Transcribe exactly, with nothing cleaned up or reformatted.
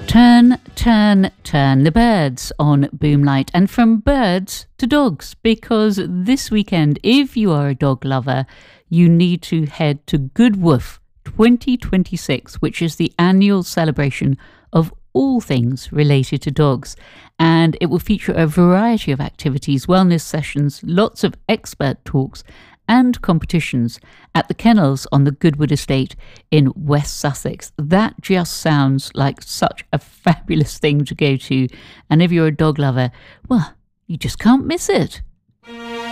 Turn, turn, turn the birds on Boomlight, and from birds to dogs, because this weekend, if you are a dog lover, you need to head to Good Woof twenty twenty-six, which is the annual celebration of all things related to dogs, and it will feature a variety of activities, wellness sessions, lots of expert talks and competitions at the kennels on the Goodwood Estate in West Sussex. That just sounds like such a fabulous thing to go to, and if you're a dog lover, well, you just can't miss it.